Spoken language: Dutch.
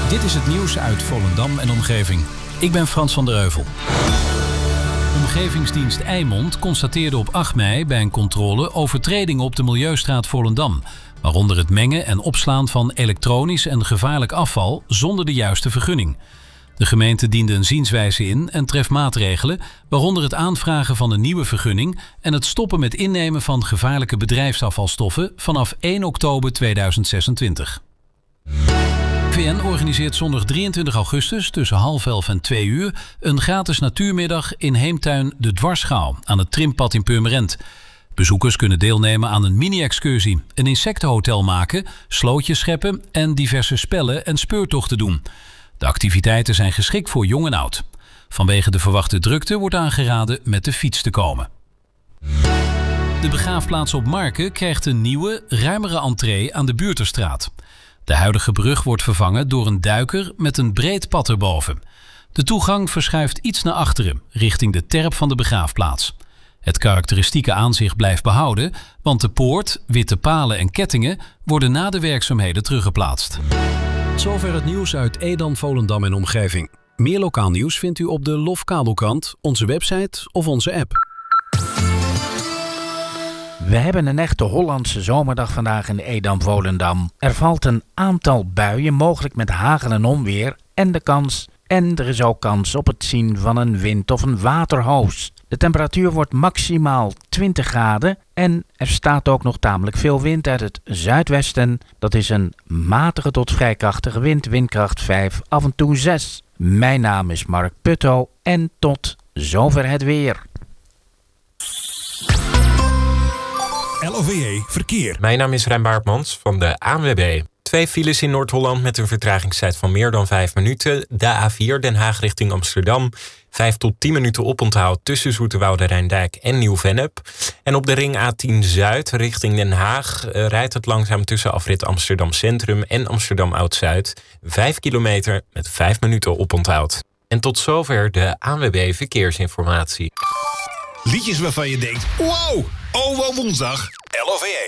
Dit is het nieuws uit Volendam en omgeving. Ik ben Frans van der Heuvel. Omgevingsdienst Eimond constateerde op 8 mei bij een controle overtredingen op de Milieustraat Volendam, waaronder het mengen en opslaan van elektronisch en gevaarlijk afval zonder de juiste vergunning. De gemeente diende een zienswijze in en treft maatregelen, waaronder het aanvragen van een nieuwe vergunning en het stoppen met innemen van gevaarlijke bedrijfsafvalstoffen vanaf 1 oktober 2026. VN organiseert zondag 23 augustus tussen 10:30 en 2 uur een gratis natuurmiddag in Heemtuin De Dwarsschouw aan het Trimpad in Purmerend. Bezoekers kunnen deelnemen aan een mini-excursie, een insectenhotel maken, slootjes scheppen en diverse spellen en speurtochten doen. De activiteiten zijn geschikt voor jong en oud. Vanwege de verwachte drukte wordt aangeraden met de fiets te komen. De begraafplaats op Marken krijgt een nieuwe, ruimere entree aan de Buurterstraat. De huidige brug wordt vervangen door een duiker met een breed pad erboven. De toegang verschuift iets naar achteren, richting de terp van de begraafplaats. Het karakteristieke aanzicht blijft behouden, want de poort, witte palen en kettingen worden na de werkzaamheden teruggeplaatst. Zover het nieuws uit Edam, Volendam en omgeving. Meer lokaal nieuws vindt u op de LOF Kabelkrant, onze website of onze app. We hebben een echte Hollandse zomerdag vandaag in Edam-Volendam. Er valt een aantal buien, mogelijk met hagel en onweer. En er is ook kans op het zien van een wind- of een waterhoos. De temperatuur wordt maximaal 20 graden en er staat ook nog tamelijk veel wind uit het zuidwesten. Dat is een matige tot vrij krachtige wind, windkracht 5, af en toe 6. Mijn naam is Mark Putto en tot zover het weer. LOVE Verkeer. Mijn naam is Rijn Baartmans van de ANWB. 2 files in Noord-Holland met een vertragingstijd van meer dan 5 minuten. De A4 Den Haag richting Amsterdam. 5 tot 10 minuten oponthoud tussen Zoeterwoude Rijndijk en Nieuw-Vennep. En op de ring A10 Zuid richting Den Haag rijdt het langzaam tussen afrit Amsterdam Centrum en Amsterdam Oud-Zuid. 5 kilometer met 5 minuten oponthoud. En tot zover de ANWB Verkeersinformatie. Liedjes waarvan je denkt, wow, oh wel woensdag. LOVE.